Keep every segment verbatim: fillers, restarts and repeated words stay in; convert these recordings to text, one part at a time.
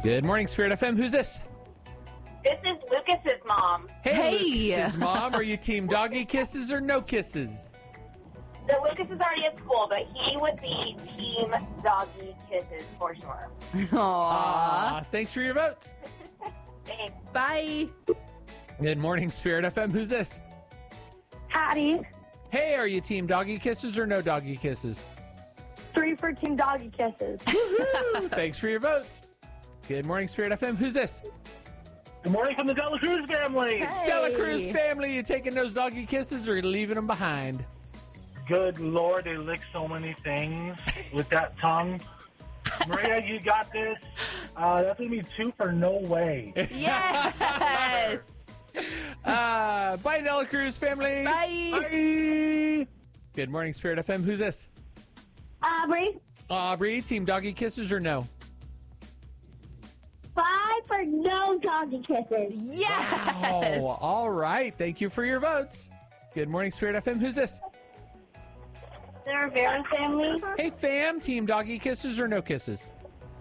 Good morning, Spirit F M. Who's this? This is Lucas's mom. Hey, Hey. Lucas's mom. Are you team doggy kisses or no kisses? So Lucas is already at school, but he would be team doggy kisses for sure. Aww. Aw, thanks for your votes. Thanks. Bye. Good morning, Spirit F M. Who's this? Patty, Hey, are you team doggy kisses or no doggy kisses? three for Team Doggy Kisses. Woo, thanks for your votes. Good morning, Spirit F M. Who's this? Good morning from the Dela Cruz family. Hey. Dela Cruz family. You taking those doggy kisses or leaving them behind? Good Lord, they lick so many things with that tongue. Maria, you got this. Uh, that's going to be two for no way. Yes. Uh, bye, Dela Cruz family. Bye. Bye. Good morning, Spirit F M. Who's this? Aubrey, Aubrey, team doggy kisses or no? five for no Doggy Kisses. Yes. Oh, all right. Thank you for your votes. Good morning, Spirit F M. Who's this? Sarah Vera family. Hey, fam, team doggy kisses or no kisses?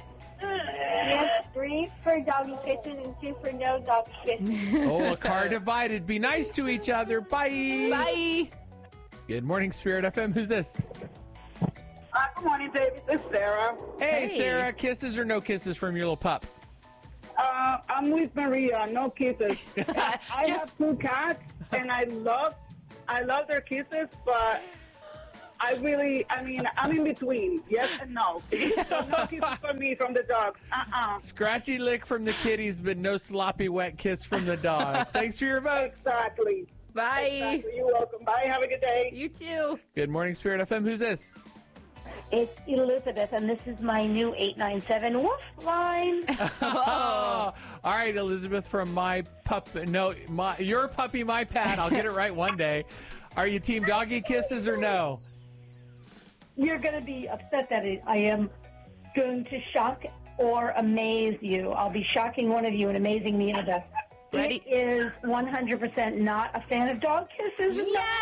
Yes, three for Doggy Kisses and two for no Doggy Kisses. Oh, a car divided. Be nice to each other. Bye. Bye. Good morning, Spirit F M. Who's this? Uh, good morning, David. This is Sarah. Hey, Hey. Sarah, kisses or no kisses from your little pup? Uh, I'm with Maria. No kisses. I Just- have two cats, and I love, I love their kisses, but I really, I mean, I'm in between. Yes and no. So no kisses for me from the dogs. Uh-uh. Scratchy lick from the kitties, but no sloppy wet kiss from the dog. Thanks for your votes. Exactly. Bye. Exactly. You're welcome. Bye. Have a good day. You too. Good morning, Spirit F M. Who's this? It's Elizabeth, and this is my new eight nine seven Wolf line. Oh, all right, Elizabeth from my pup. No, my your puppy, my pet. I'll get it right one day. Are you team doggy kisses or no? You're going to be upset that it, I am going to shock or amaze you. I'll be shocking one of you and amazing the other. Ready? It is one hundred percent not a fan of dog kisses.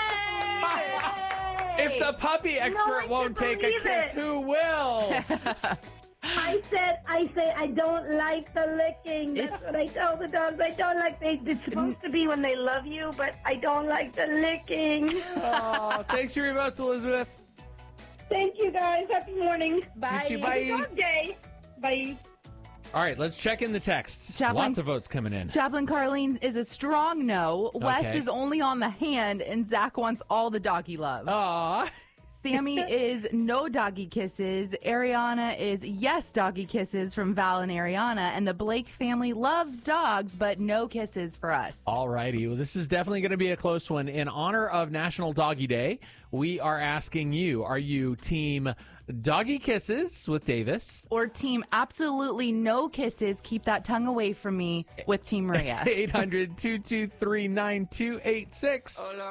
Yay! If the puppy expert I won't can't take a believe kiss, it. who will? I said, I say, I don't like the licking. That's It's- what I tell the dogs. I don't like they. It's supposed to be when they love you, but I don't like the licking. Oh, thanks for your votes, Elizabeth. Thank you, guys. Happy morning. Bye. You too, bye. Dog day. Bye. All right, let's check in the texts. Joplin- Lots of votes coming in. Joplin Carlene is a strong no. Wes Okay. is only on the hand, and Zach wants all the doggy love. Aw. Sammy is no doggy kisses. Ariana is yes doggy kisses from Val and Ariana. And the Blake family loves dogs, but no kisses for us. All righty. Well, this is definitely going to be a close one. In honor of National Doggy Day, we are asking you, are you team doggy kisses with Davis? Or team absolutely no kisses, keep that tongue away from me with Team Maria. eight hundred, two two three, nine two eight six.